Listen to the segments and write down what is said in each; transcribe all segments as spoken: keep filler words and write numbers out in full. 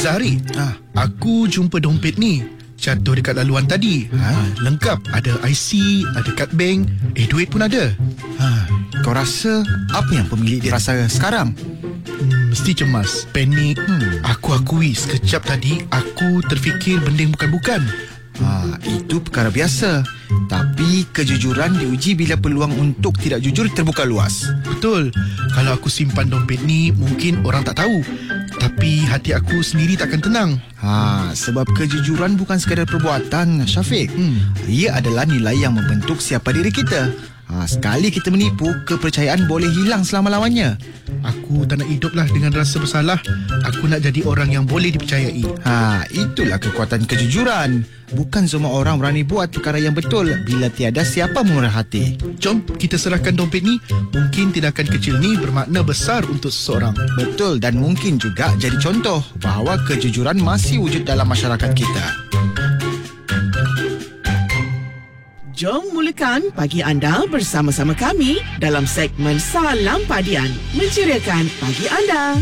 Zahari, ah. aku jumpa dompet ni jatuh dekat laluan tadi. Ha? Lengkap, ada I C, ada kad bank, eh duit pun ada. ha. Kau rasa apa yang pemilik dia rasa sekarang? Hmm, mesti cemas, panik. hmm. Aku akui sekejap tadi aku terfikir benda yang bukan-bukan. Ha, itu perkara biasa. Tapi kejujuran diuji bila peluang untuk tidak jujur terbuka luas. Betul. Kalau aku simpan dompet ni, mungkin orang tak tahu, tapi hati aku sendiri takkan tenang. Ha, sebab kejujuran bukan sekadar perbuatan, Syafiq. hmm. Ia adalah nilai yang membentuk siapa diri kita. ha, Sekali kita menipu, kepercayaan boleh hilang selama-lamanya. Aku tak nak hiduplah dengan rasa bersalah. Aku nak jadi orang yang boleh dipercayai. Ha, itulah kekuatan kejujuran. Bukan semua orang berani buat perkara yang betul bila tiada siapa murah hati. Jom kita serahkan dompet ni. Mungkin tindakan kecil ni bermakna besar untuk seseorang. Betul, dan mungkin juga jadi contoh bahawa kejujuran masih wujud dalam masyarakat kita. Jom mulakan pagi anda bersama-sama kami dalam segmen Salam Padian, menceriakan pagi anda.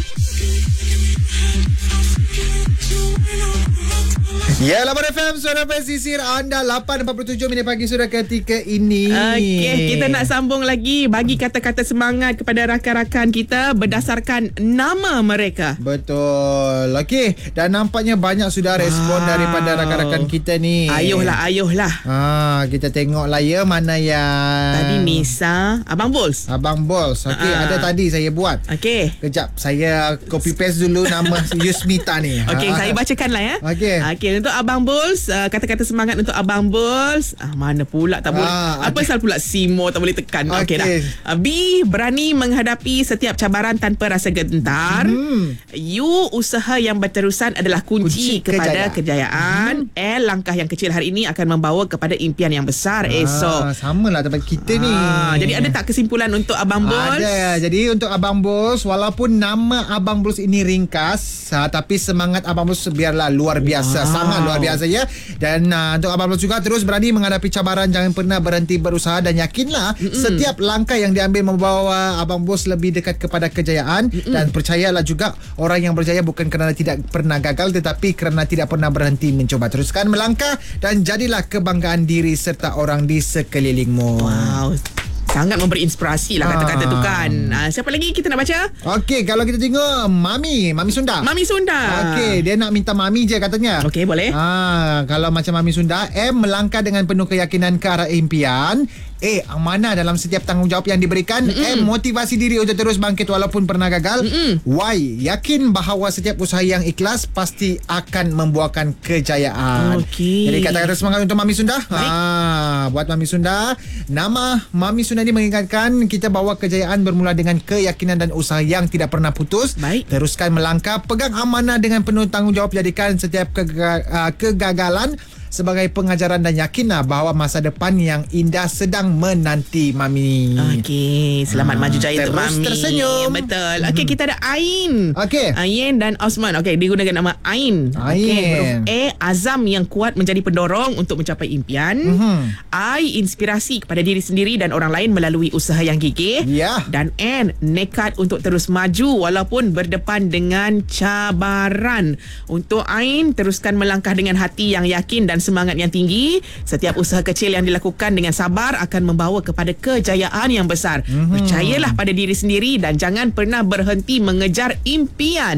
Ya, lapan F M, suara pesisir anda. Lapan empat puluh tujuh minit pagi sudah ketika ini. Okey, kita nak sambung lagi. Bagi kata-kata semangat kepada rakan-rakan kita berdasarkan nama mereka. Betul. Okey, dan nampaknya banyak sudah respon wow. daripada rakan-rakan kita ni. Ayuhlah, ayuhlah. Ah, kita tengoklah ya mana yang Tadi Nisa, Abang Bols. Abang Bols. Okey, Ah. ada tadi saya buat. Okey. Kejap, saya copy paste dulu nama Yusmita ni. Okey, Ah. saya bacakanlah ya. Okey. Okey, untuk Abang Bols, uh, kata-kata semangat untuk Abang Bols. Ah, mana pula tak boleh. Ah, Apa okay. sal pula Simo tak boleh tekan. Okey Okey. dah. Uh, B, berani menghadapi setiap cabaran tanpa rasa gentar. Hmm. U, usaha yang berterusan adalah kunci, Kunci kepada kejayaan. kejayaan. L, langkah yang kecil hari ini akan membawa kepada impian yang besar esok. Ah, samalah tempat kita ni. Ah, jadi ada tak kesimpulan untuk Abang Bols? Ada. Jadi untuk Abang Bols, walaupun nama Abang Bols ini ringkas, ha, tapi semangat Abang Bols biarlah luar biasa. Wow. Sangat luar biasa ya. Dan uh, untuk Abang Bols juga terus berani menghadapi cabaran, jangan pernah berhenti berusaha, dan yakinlah Mm-mm. setiap langkah yang diambil membawa Abang Bols lebih dekat kepada kejayaan. Mm-mm. Dan percayalah juga, orang yang berjaya bukan kerana tidak pernah gagal, tetapi kerana tidak pernah berhenti mencoba. Teruskan melangkah dan jadilah kebanggaan diri serta orang di sekelilingmu. Wow. Sangat memberi inspirasi lah kata-kata tu kan. Ah, siapa lagi kita nak baca? Okey, kalau kita tengok Mami, Mami Sunda. Mami Sunda. Okey, dia nak minta Mami je katanya. Okey, boleh. Ah, kalau macam Mami Sunda, M, melangkah dengan penuh keyakinan ke arah impian. A, amanah dalam setiap tanggungjawab yang diberikan. Mm-mm. M, motivasi diri untuk terus bangkit walaupun pernah gagal. Mm-mm. Y, yakin bahawa setiap usaha yang ikhlas pasti akan membuahkan kejayaan. Okey. Jadi kata-kata semangat untuk Mami Sunda. Ah, buat Mami Sunda, nama Mami Sunda ini mengingatkan kita bahawa kejayaan bermula dengan keyakinan dan usaha yang tidak pernah putus. Baik. Teruskan melangkah, pegang amanah dengan penuh tanggungjawab, jadikan setiap kega- uh, kegagalan sebagai pengajaran, dan yakinlah bahawa masa depan yang indah sedang menanti Mami. Okey, selamat Ah, maju jaya untuk terus Mami. tersenyum. Betul. Okey, kita ada Ain. Okey. Ain dan Osman. Okey, digunakan nama Ain. Okey, huruf Ain. A, azam yang kuat menjadi pendorong untuk mencapai impian. Mhm. I, inspirasi kepada diri sendiri dan orang lain melalui usaha yang gigih. Ya. Dan N, nekat untuk terus maju walaupun berdepan dengan cabaran. Untuk Ain, teruskan melangkah dengan hati yang yakin dan semangat yang tinggi. Setiap usaha kecil yang dilakukan dengan sabar akan membawa kepada kejayaan yang besar. Mm-hmm. Percayalah pada diri sendiri dan jangan pernah berhenti mengejar impian.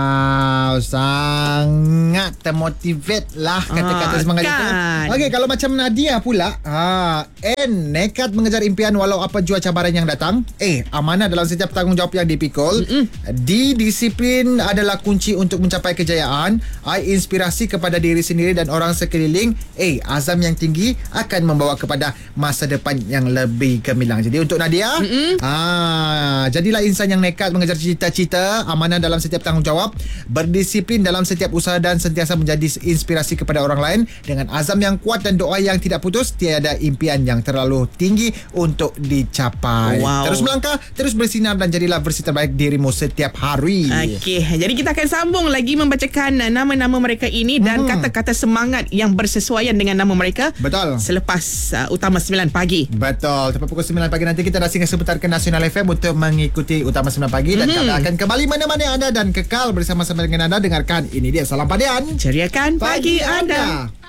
Wow, sangat termotivate lah kata-kata Ah, semangat kan? itu. Okey, kalau macam Nadia pula, ha, N, nekat mengejar impian walau apa jua cabaran yang datang. A, amanah dalam setiap tanggungjawab yang dipikul. Mm-mm. D, disiplin adalah kunci untuk mencapai kejayaan. I, inspirasi kepada diri sendiri dan orang sekeliling. A, azam yang tinggi akan membawa kepada masa depan yang lebih gemilang. Jadi untuk Nadia, ah, jadilah insan yang nekat mengejar cita-cita, amanah dalam setiap tanggungjawab, berdisiplin dalam setiap usaha dan sentiasa menjadi inspirasi kepada orang lain. Dengan azam yang kuat dan doa yang tidak putus, tiada impian yang terlalu tinggi untuk dicapai. Wow. Terus melangkah, terus bersinar dan jadilah versi terbaik dirimu setiap hari. Okey, jadi kita akan sambung lagi membacakan nama-nama mereka ini dan Hmm. kata-kata semangat yang ber bersesuaian dengan nama mereka. Betul. Selepas uh, Utama sembilan pagi. Betul. Tepat pukul sembilan pagi nanti kita dah singgah seputar ke Nasional F M untuk mengikuti Utama sembilan pagi. Dan Mm-hmm. kami akan kembali mana-mana anda dan kekal bersama-sama dengan anda. Dengarkan ini dia Salam Padian. Ceriakan pagi, pagi anda. anda.